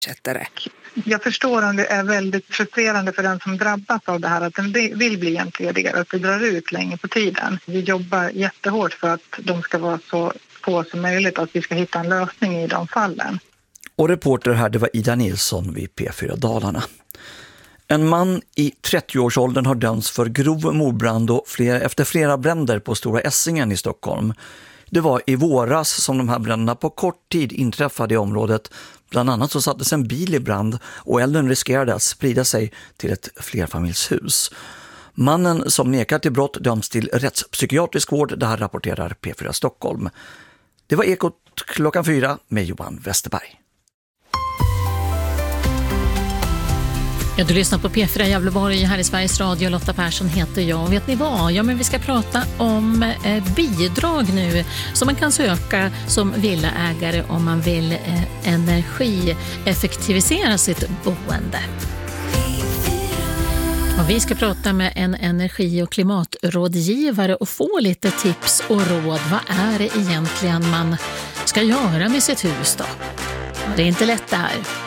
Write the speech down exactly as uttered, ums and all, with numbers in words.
Jag förstår om det är väldigt frustrerande för den som drabbas av det här att den vill bli entledigad och att det drar ut länge på tiden. Vi jobbar jättehårt för att de ska vara så få som möjligt och att vi ska hitta en lösning i de fallen. Och reporter här, det var Ida Nilsson vid P fyra Dalarna. En man i trettioårsåldern har dömts för grov mordbrand och flera, efter flera bränder på Stora Essingen i Stockholm. Det var i våras som de här bränderna på kort tid inträffade i området. Bland annat så sattes en bil i brand och elden riskerade att sprida sig till ett flerfamiljshus. Mannen som nekar till brott döms till rättspsykiatrisk vård. Det här rapporterar P fyra Stockholm. Det var Ekot klockan fyra med Johan Westerberg. Ja, du lyssnar på P fyra Gävleborg här i Sveriges Radio. Lotta Persson heter jag. Vet ni vad? Ja, men vi ska prata om eh, bidrag nu som man kan söka som villaägare om man vill eh, energieffektivisera sitt boende. Och vi ska prata med en energi- och klimatrådgivare och få lite tips och råd. Vad är det egentligen man ska göra med sitt hus då? Det är inte lätt det här.